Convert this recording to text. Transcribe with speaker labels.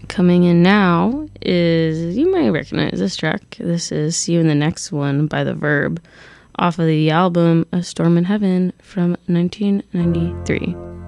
Speaker 1: Coming in now is, you might recognize this track. This is See You in the Next One by The Verb off of the album A Storm in Heaven from 1993.